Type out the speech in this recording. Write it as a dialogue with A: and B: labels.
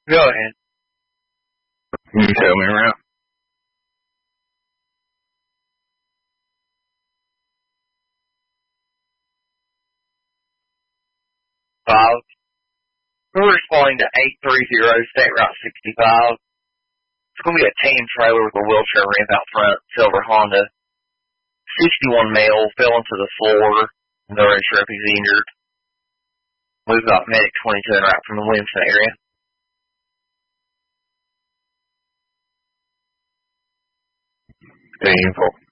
A: Go ahead.
B: You can tell me around.
A: We're responding to 830 State Route 65. It's going to be a tan trailer with a wheelchair ramp out front, silver Honda. 61 male fell into the floor. No one sure if he's injured. We've got Medic 22 right from the Williamson area.
B: The info.